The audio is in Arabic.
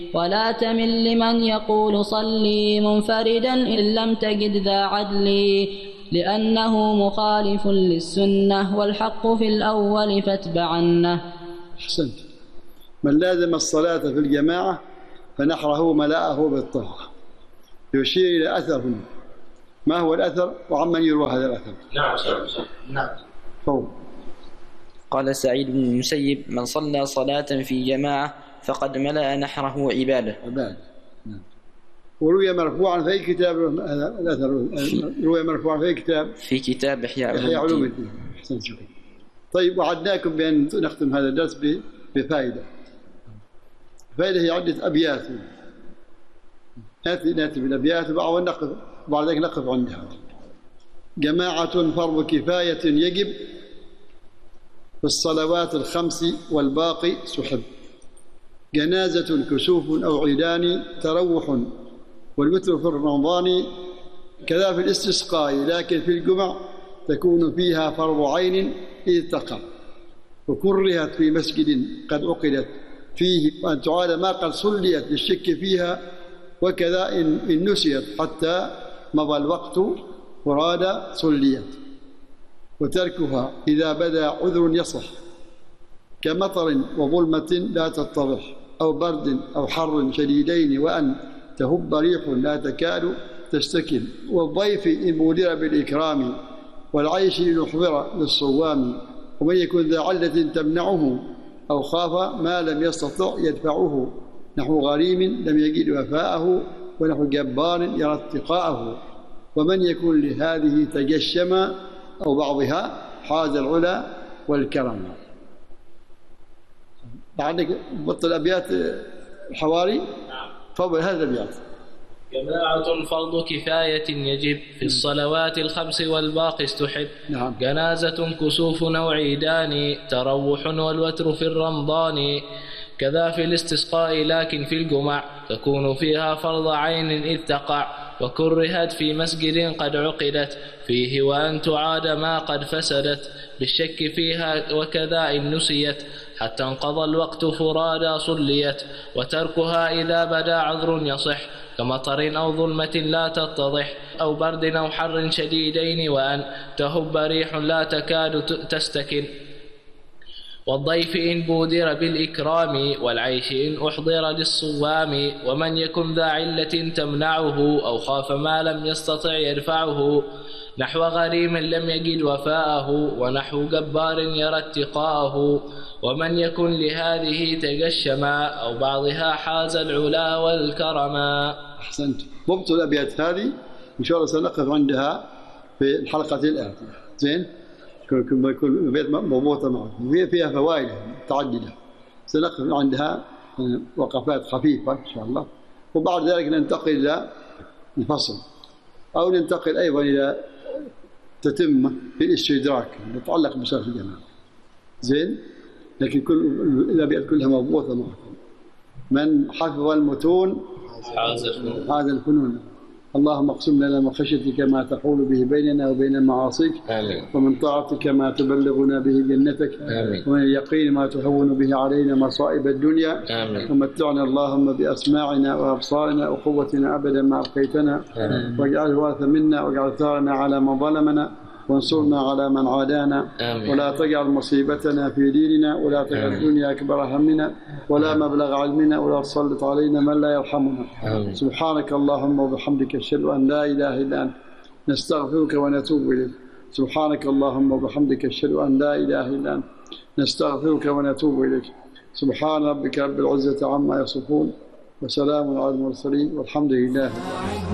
ولا تمل لمن يقول صلي منفردا إن لم تجد ذا عدل، لأنه مخالف للسنة والحق في الأول فاتبعنه. أحسنت. من لازم الصلاة في الجماعة فنحره ملأه بالطهر. يشير إلى أثر. ما هو الأثر وعمن يروى هذا الأثر؟ نعم. فوق. قال سعيد بن المسيب: من صلى صلاة في جماعة فقد ملأ نحره عبادة. نعم. وروي مرفوعا في كتاب هذا الأثر. روي مرفوعا في كتاب. في كتاب إحياء علوم الدين. أحسنت. طيب، وعدناكم بأن نختم هذا الدرس بفائدة. الفائدة هي عدة أبيات. نأتي بالأبيات وبعد ذلك نقف عندها. جماعة فرض كفاية يجب في الصلوات الخمس والباقي سحب. جنازة كسوف أو عيدان تروح والوتر في رمضان. كذا في الاستسقاء لكن في الجمع تكون فيها فرض عين إذ تقع. وكرهت في مسجد قد عقدت فيه وأن تعاد ما قد صليت للشك فيها. وكذا إن نسيت حتى مضى الوقت فرادى صليت. وتركها إذا بدا عذر يصح كمطر وظلمة لا تتضح أو برد أو حر شديدين وأن تهب ريح لا تكاد تستكن. والضيف إن بودر بالإكرام والعيش إن أحضر للصوام. ومن يكن ذا علة تمنعه أو خاف ما لم يستطع يدفعه نحو غريم لم يجد وفاءه ونحو جبار يرى اتقاءه. ومن يكن لهذه تجشما أو بعضها حاز العلا والكرم. عندك بطل الأبيات الحواري. فضل هذه الأبيات. جماعة فرض كفاية يجب في الصلوات الخمس والباقي استحب. نعم. جنازة كسوف أو عيدان تروح والوتر في الرمضان. كذا في الاستسقاء لكن في الجمع تكون فيها فرض عين إذ تقع. وكرهت في مسجد قد عقدت فيه وأن تعاد ما قد فسدت بالشك فيها. وكذا إن نسيت حتى انقضى الوقت فرادى صليت. وتركها إذا بدا عذر يصح كمطر أو ظلمة لا تتضح أو برد أو حر شديدين وأن تهب ريح لا تكاد تستكن. والضيف إن بودر بالإكرام والعيش إن أحضر للصوام. ومن يكن ذا علة تمنعه أو خاف ما لم يستطع يرفعه نحو غريم لم يجد وفاءه ونحو جبار يرى اتقاءه. ومن يكن لهذه تجشما أو بعضها حاز العلا والكرما. أحسنت. ضبط الأبيات هذه إن شاء الله سنقف عندها في الحلقة الآتية. زين؟ كل بيت مضبوطة معه فيها فوائد متعددة. سنقف عندها وقفات خفيفة إن شاء الله. وبعد ذلك ننتقل إلى الفصل أو ننتقل أيضا إلى تتمة في الاستدراك يتعلق بصلاة الجماعة. زين؟ لكن كل الأبيات كلها مضبوطة معه. من حفظ المتون حاز الفنون. اللهم اقسم لنا من خشيتك ما تحول به بيننا وبين معاصيك. آمين. ومن طاعتك ما تبلغنا به جنتك. آمين. ومن اليقين ما تهون به علينا مصائب الدنيا. آمين. ومتعنا اللهم بأسماعنا وأبصارنا وقوتنا أبدا ما أبقيتنا. واجعله وارثا منا واجعل ثارنا على من ظلمنا وانصرنا على من عادانا. آمين. ولا تجعل مصيبتنا في ديننا ولا تجعل الدنيا أكبر همنا ولا مبلغ علمنا ولا تسلط علينا من لا يرحمنا. آمين. سبحانك اللهم وبحمدك أشهد أن لا إله إلا أنت نستغفرك ونتوب إليك. سبحانك اللهم وبحمدك أشهد أن لا إله إلا أنت نستغفرك ونتوب إليك. سبحان ربك رب العزة عما يصفون وسلام على المرسلين والحمد لله.